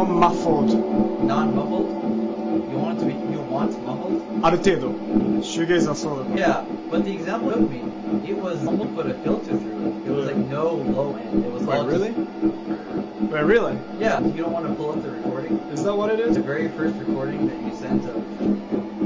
non-muffled. Non-muffled? You want it to be? You want muffled? ある程度。シューゲイザーそうだから。 Yeah, but the example you showed me, it was muffled put a filter through it. It was like no low end. It was all Wait, really? just- Wait, really? Yeah, you don't want to pull up the recording. Is that what it is? The very first recording that you sent of